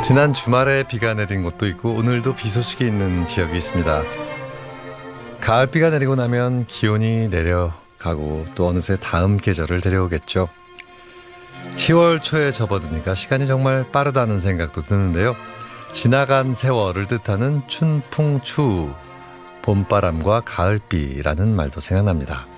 지난 주말에 비가 내린 곳도 있고 오늘도 비 소식이 있는 지역이 있습니다. 가을비가 내리고 나면 기온이 내려가고 또 어느새 다음 계절을 데려오겠죠. 10월 초에 접어드니까 시간이 정말 빠르다는 생각도 드는데요. 지나간 세월을 뜻하는 춘풍추, 봄바람과 가을비라는 말도 생각납니다.